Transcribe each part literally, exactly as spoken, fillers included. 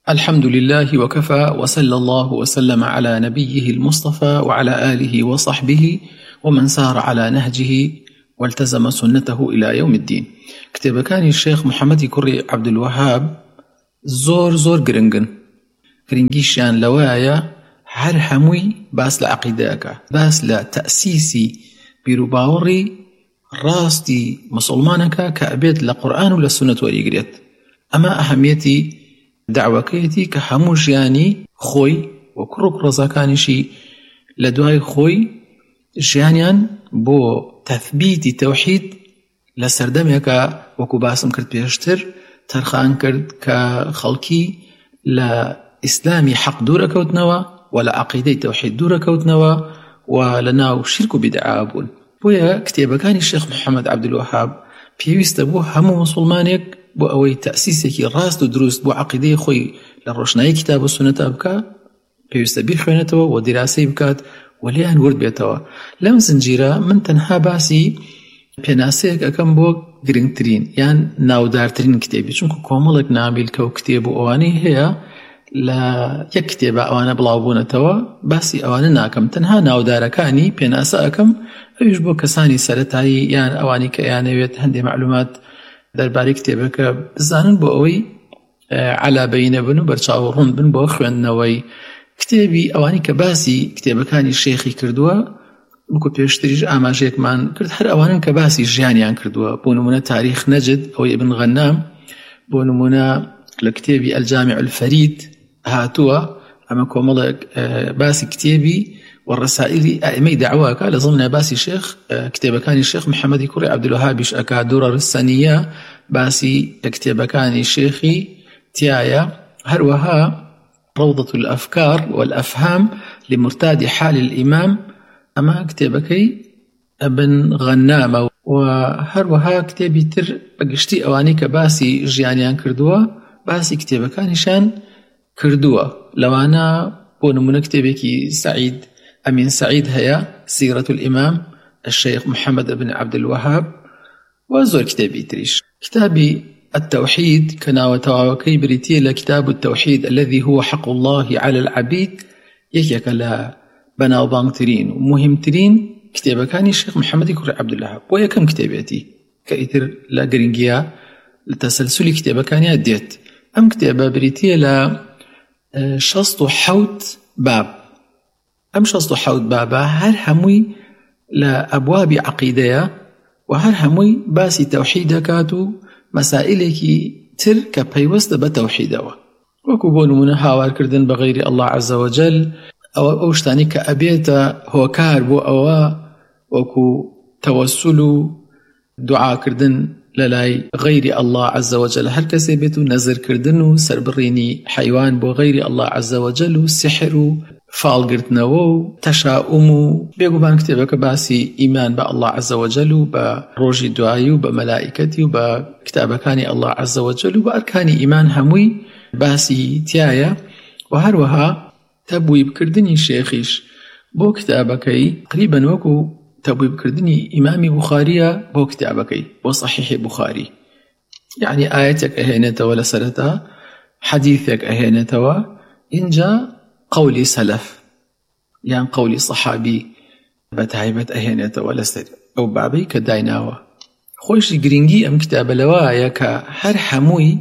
الحمد لله وكفى وصلى الله وسلم على نبيه المصطفى وعلى آله وصحبه ومن سار على نهجه والتزم سنته إلى يوم الدين. كتاب كان الشيخ محمد كري عبد الوهاب زور زور قرنقن قرنقيشان لوايا هر هموي باس لعقيداك باس لتأسيسي بيروباوري راستي مسلمانك كأبيت لقرآن ولا سنة وريقريت. أما أهميتي دعوەکەیەتی کە هەموو ژیانی خۆی و کوڕ و کوڕەزاکانیشی لە دوای خۆی ژیانیان بۆ تەثبیتی تەوحید لە سەردەمێکە وەکو باسم کرد پێشتر تەرخان کرد کە خەڵکی لە ئیسلامی حەق دوورەکەوتنەوە و لە عەقیدەی تەوحید دوورەکەوتنەوە و لە ناو شیرک و بیدعا بوون. بۆیە کتێبەکانی شێخ محەممەد عەبدولوەهاب پێویستە بۆ هەموو مسلمانێک بۆ ئەوەی تەسیسێکی ڕاست و دروست بۆ عەقیدەی خۆی لە ڕۆشنایی کتاب و سونەتە بکە پێویستە بیخوێنێتەوە و دیراسەی بکات و لێیان ورد بێتەوە. لەم زنجیرە من تەنها باسی پێناسەیەک ئەەکەم بۆ گرنگترین یان ناودارترین کتێبی، چونکە کۆمەڵێک نابیلکە و کتێب و ئەوانەی هەیە لە یەک کتێبە ئەوانە بڵاوبوونەتەوە باسی ئەوانە ناکەم، تەنها ناودارەکانی پێناسە ئەەکەم، ئەویش بۆ کەسانی سەرەتایی یان ئەوانی کە یانەوێت هەندێک معلومات دەربارەی کتێبەکە بزانن بۆ ئەوەی عەلابەینە بن و بەرچاو ڕوون بن بۆ خوێندنەوەی کتێبی ئەوانی کە باسی کتێبەکانی شێخی کردووە. وەکو پێشتریش ئاماژەیەکمان کرد هەر ئەوانن کە باسی ژیانیان کردووە، بۆ نمونە تاریخ نەجد ئەوەی ئیبن غەنام، بۆ نمونە لە کتێبی الجامع الفەرید هاتووە، ئەمە کۆمەڵێک باسی کتێبی والرسائل ئەئیمەی دعواکە لە ضمن باسی شێخ کتێبەکانی شێخ محەممەدی کوڕی عەبدولوەهابیش ئەکا دوورە ڕسەنیە باسی کتێبەکانی شێخی تایە، هەروەها روضة الأفكار والأفهام لمرتاد حال الإمام ئەمە کتێبەکەی ابن غەنامە، و هەروەها کتێبی تر بەگشتی ئەوانەی کە باسی ژیانیان کردووە باسی کتێبەکانیشان کردووە. لەوانە بۆ نمونە کتێبێکی سعید أمين سعيد هيا سيرة الإمام الشيخ محمد بن عبد الوهاب، وزور كتابي تريش كتابي التوحيد كنا وتواوكي بريتي لكتاب التوحيد الذي هو حق الله على العبيد، يكيك لا بنا وبانترين ومهم ترين كتابة كان الشيخ محمد كري عبد الوهاب. ويا كم كتاباتي كإثر لا جرينجيا لتسلسل كتابة كان يديت أم كتابة بريتي لا شصت حوت باب، ئەم شەست و حەوت بابە هەر هەمووی لە ئەبوابی عەقیدەیە و هەر هەمووی باسی تەوحید دەکات و مەسائلێکی تر کە پەیوەستە بە تەوحیدەوە، وەکو بۆ نمونە هاوارکردن بە غەیری ئەڵڵا عەزە وەجەل، ئەوە ئەو شتانی کە ئەبێتە هۆکار بۆ ئەوە، وەکو تەوەسول و دوعاکردن لە لای غەیری ئەڵڵا عەزە وەجەل هەر کەسێ بێت و نەزرکردن و سەربڕینی حەیوان بۆ غەیری ئەڵڵا عەزە وەجەل و سحر و فالگرتنەوە و تەشاؤم و بێگومان کتێبەکە باسی ئیمان بە ئەڵڵا عەزە وەجەل و بە ڕۆژی دوایی و بە مەلائیکەتی و بە کتابەکانی ئەڵڵا عەزە وەجەل و بە ئەرکانی ئیمان هەمووی باسی تایە. و هەروەها تەبویب کردنی شێخیش بۆ کتابەکەی قریبەن وەکو تەبویب کردنی ئیمامی بوخاریە بۆ کتابەکەی بۆ صحیحی بوخاری، یعنی ئاەتێک ئەهێنێتەوە لە سەرەتا، حەدیثێک ئەهێنێتەوە، اینجا قولي سلف يعني قولي صحابي بتعيبت أهينته ولا سر أو بابي كدايناوه خوش جرينجي أم كتابة لوايا كهر حموي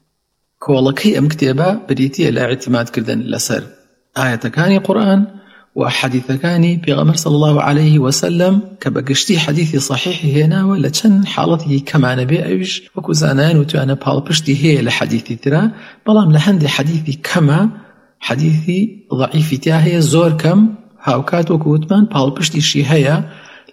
كوالكي أم كتابة بريتية لا اعتماد كردن لسر آية كاني قرآن وحديث كاني بيغمر صلى الله عليه وسلم كبقشتي حديثي صحيحي هنا ولا تشن حالته كما نبي أيش وكوزانان وتوانا بالبشتي هي لحديثي ترى بلام لهندي حديثي كما حديثي ضعيف تاهي زور كم هاوكات وكوتمان بالبشتي شي هيا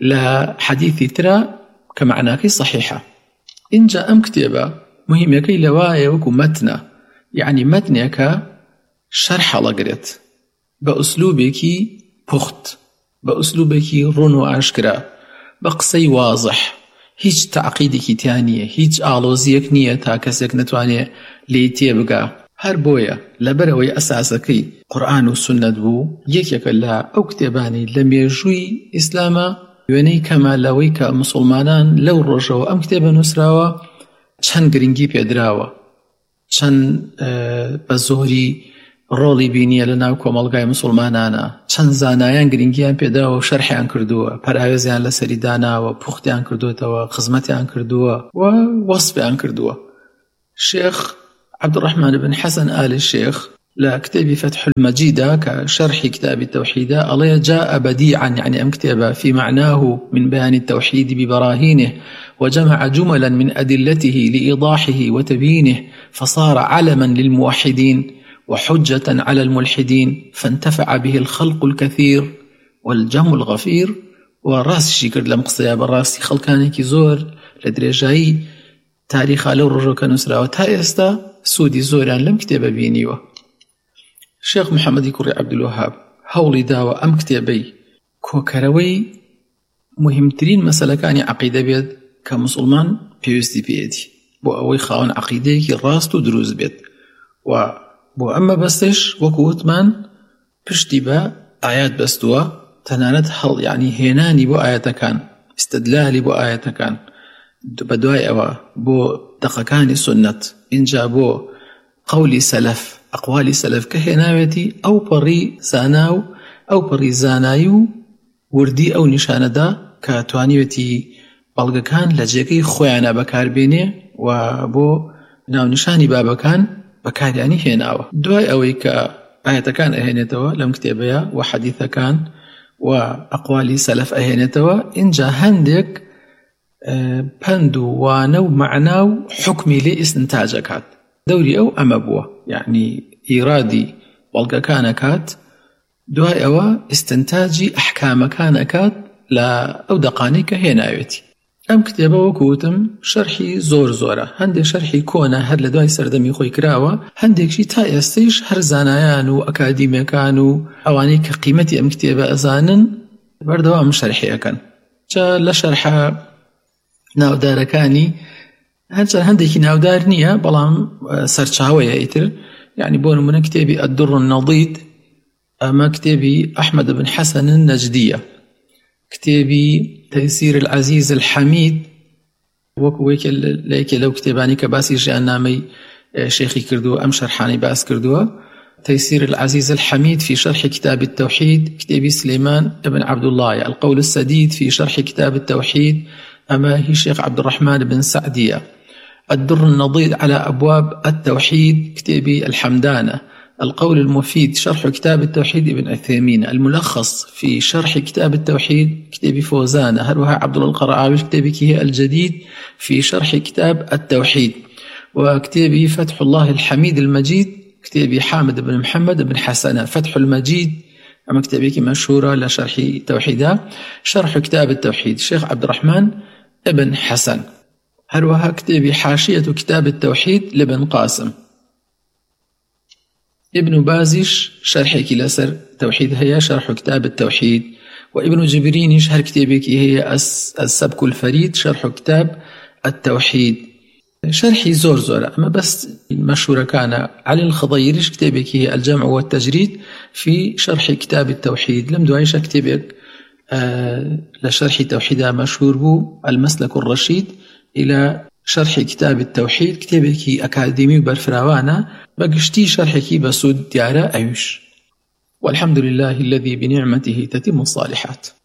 لحديثي ترى كمعناكي صحيحة. إن جاء أم كتابة مهم يكي لوايا وكو متنة، يعني متنك شرح لقرت بأسلوبك بخت، بأسلوبك رونو أشكرا، بقصي واضح، هيج تعقيدك تانية، هيج آلوزيك نية تاكسك نتوانية ليتي بقى هر بۆیە لەبەرەوەی ئەساسەکەی قورئان و سنت بوو یەکێکە لە ئەو کتێبانی لە مێژووی ئیسلامە وێنەی کەمالەوەی کە مسلمانان لەو ڕۆژەوە ئەم کتێبە نووسراوە چەند گرنگی پێدراوە، چەند بە زۆری ڕۆڵی بینیە لە ناو کۆمەڵگای موسڵمانانە، چەند زانایان گرنگیان پێداوە و شەرحیان کردووە، پەراوێزیان لەسەری داناوە، پوختیان کردوێتەوە، خزمەتیان کردووە و وەسفیان کردووە. شێخ عەبدوڕەحمان بن حەسەن ئال شێخ لا كتابي فتح المجيد كشرح كتاب التوحيد الله جاء بديعا يعني أم كتابه في معناه من بيان التوحيد ببراهينه، وجمع جملا من أدلته لإيضاحه وتبيينه، فصار علما للموحدين وحجة على الملحدين، فانتفع به الخلق الكثير والجم الغفير. وراس شكر لمقصيا بالراس خلقانك زور لدرجاي تاريخ لو رجو كنسرا وتايستا سودي زوران لم كتاب بينيوه. شيخ محمد كوري عبد الوهاب هولي داوى أم كتابي كوكروي مهمترين مسألة كان عقيدة بيد كمسلمان بيوستي بيدي بو أوي خاون عقيدة كي راس تدروز بيد و بو أما بستش وكوتمان بشتي با آيات بستوا تنانت حل يعني هناني بو آيات كان استدلالي بو آيات كان بدواي أوا بو دقكاني سنة إنجا بو قولي سلف أقوالي سلف كهناوتي أو بري زاناو أو بري زانايو وردي أو نشاندا كتوانيوتي بلغ كان لجيكي خويانا بكار بيني وبو ناو نشاني بابا كان بكار يعني هناو دواي أوي كآيات كان أهنتوا لم كتابيا وحديث كان وأقوالي سلف أهنتوا إنجا هندك بندو وانو معناو حكمي لي استنتاجكات دوري أو أمبوه يعني إيرادي والقا كانكات دواء أو استنتاجي أحكام كانكات لا أو دقانيك هنايتي أم كتابة وكوتم شرحي زور زورة هندك شرحي كونا هر لدواء سردمي خوي كراوة هندك شي تايستيش هر زانايانو أكاديمي كانو أوانيك قيمتي أم كتابة أزانن بردوام شرحي أكن جا لشرح ناو داركاني هەرچەند هەندێکی ناودار نییە بەڵام سەرچاوەیە ئیتر يعني بۆ نمونە کتێبی الدر النضيد ئەمە کتێبی ئەحمەد بن حەسەن النەجدیە، کتێبی تەیسیر العەزیز الحەمید وەکو لەیەکێ لەو کتێبانی کە باسی ژیاننامەی شێخی کردووە ئەم شەرحانەی باس کردووە تيسير العزيز الحميد في شرح كتاب التوحيد كتابي سليمان بن عبد الله، القول السديد في شرح كتاب التوحيد أما هي الشيخ عبد الرحمن بن سعدية، الدر النضيد على أبواب التوحيد كتابي الحمدانة، القول المفيد شرح كتاب التوحيد ابن عثيمين، الملخص في شرح كتاب التوحيد كتابي فوزانة، هروها عبد الله القرعاوي كتابي كيه الجديد في شرح كتاب التوحيد، وكتابي فتح الله الحميد المجيد كتابي حامد بن محمد بن حسنة، فتح المجيد أما كتابي مشهورة لشرح توحيدها، شرح كتاب التوحيد الشيخ عبد الرحمن ابن حسن، هروها كتابي حاشية كتاب التوحيد لابن قاسم، ابن بازش شرح كلاسر توحيد هي شرح كتاب التوحيد، وابن جبرين شرح كتابك هي السبك الفريد شرح كتاب التوحيد، شرحي زور زور أما بس مشهورة كان علي الخضيرش كتابك هي الجمع والتجريد في شرح كتاب التوحيد، لم دعيش كتابك آه لشرح توحيدها مشهور بو المسلك الرشيد إلى شرح كتاب التوحيد كتابك أكاديمي برفراوانا بقشتي شرحك بسود ديارة أيوش، والحمد لله الذي بنعمته تتم الصالحات.